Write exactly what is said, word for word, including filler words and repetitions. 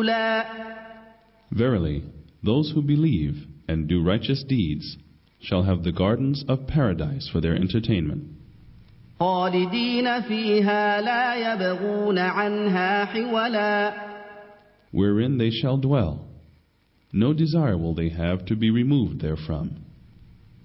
نزلا. Verily, those who believe and do righteous deeds shall have the gardens of paradise for their entertainment, خالدين فيها لا يبغون عنها حولا. wherein they shall dwell. No desire will they have to be removed therefrom.